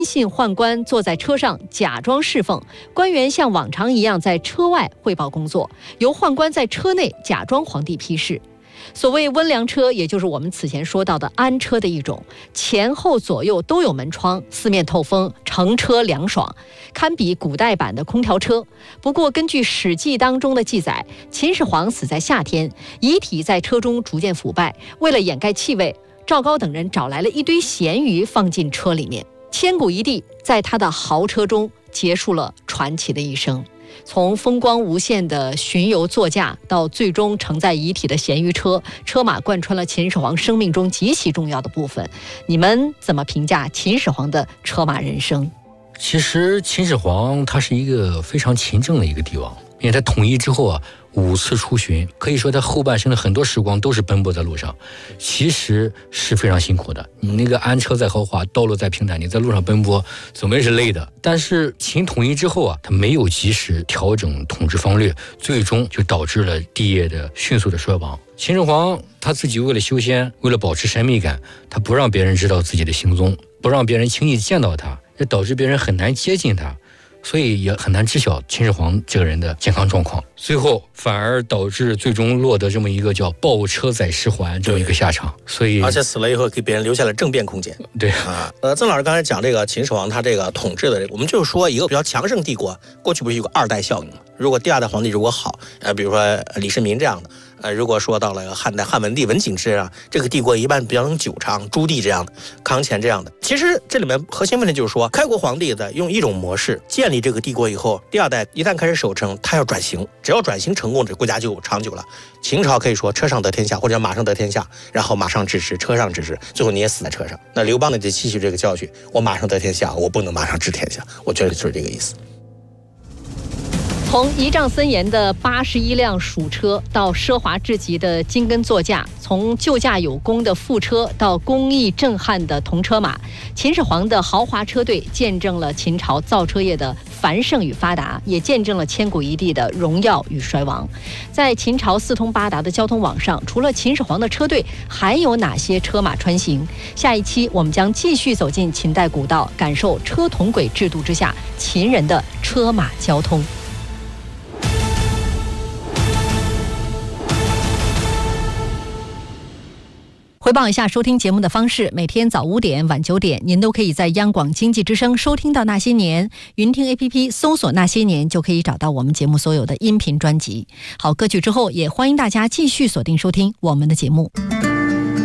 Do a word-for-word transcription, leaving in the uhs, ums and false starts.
信宦官坐在车上假装侍奉，官员像往常一样在车外汇报工作，由宦官在车内假装皇帝批示。所谓温凉车，也就是我们此前说到的安车的一种，前后左右都有门窗，四面透风，乘车凉爽，堪比古代版的空调车。不过根据《史记》当中的记载，秦始皇死在夏天，遗体在车中逐渐腐败，为了掩盖气味，赵高等人找来了一堆咸鱼放进车里面。千古一帝在他的豪车中结束了传奇的一生。从风光无限的巡游座驾到最终承载遗体的咸鱼车，车马贯穿了秦始皇生命中极其重要的部分。你们怎么评价秦始皇的车马人生？ 其实秦始皇他是一个非常勤政的一个帝王，因为他统一之后啊，五次出巡，可以说他后半生的很多时光都是奔波在路上，其实是非常辛苦的。你那个安车再豪华，道路再平坦，你在路上奔波，总归是累的。但是秦统一之后啊，他没有及时调整统治方略，最终就导致了帝业的迅速的衰亡。秦始皇他自己为了修仙，为了保持神秘感，他不让别人知道自己的行踪，不让别人轻易见到他，也导致别人很难接近他。所以也很难知晓秦始皇这个人的健康状况，最后反而导致最终落得这么一个叫抱车载尸还这么一个下场。所以而且死了以后给别人留下了政变空间。 对啊，呃，曾老师刚才讲这个秦始皇他这个统治的，我们就是说一个比较强盛帝国，过去不是有个二代效应吗？如果第二代皇帝如果好，呃，比如说李世民这样的。呃，如果说到了汉代汉文帝文景之啊，这个帝国一般比较能久长，朱棣这样的，康乾这样的。其实这里面核心问题就是说，开国皇帝的用一种模式建立这个帝国以后，第二代一旦开始守成，他要转型，只要转型成功，这国家就长久了。秦朝可以说车上得天下，或者马上得天下，然后马上治世，车上治世，最后你也死在车上。那刘邦呢就吸取这个教训，我马上得天下，我不能马上治天下，我觉得就是这个意思。 从仪仗森严的八十一辆蜀车到奢华至极的金根座驾，从救驾有功的副车到工艺震撼的铜车马，秦始皇的豪华车队见证了秦朝造车业的繁盛与发达，也见证了千古一帝的荣耀与衰亡。在秦朝四通八达的交通网上，除了秦始皇的车队，还有哪些车马穿行？下一期我们将继续走进秦代古道，感受车同轨制度之下秦人的车马交通。回报一下收听节目的方式，每天早五点晚九点您都可以在央广经济之声收听到那些年，云听 A P P 搜索那些年就可以找到我们节目所有的音频专辑。好，歌曲之后也欢迎大家继续锁定收听我们的节目。